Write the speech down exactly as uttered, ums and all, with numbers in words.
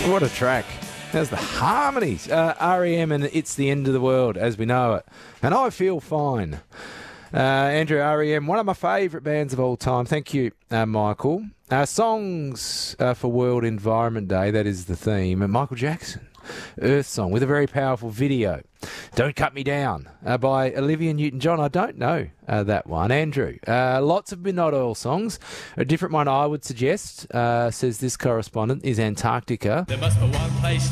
What a track. There's the harmonies. Uh, R E M and It's the End of the World as we know it. And I Feel Fine. Uh, Andrew, R E M, one of my favourite bands of all time. Thank you, uh, Michael. Uh, songs uh, for World Environment Day, that is the theme. And Michael Jackson, Earth Song, with a very powerful video. Don't Cut Me Down uh, by Olivia Newton-John. I don't know uh, that one. Andrew, uh, lots of Midnight Oil songs. A different one I would suggest, uh, says this correspondent, is Antarctica. There must be one place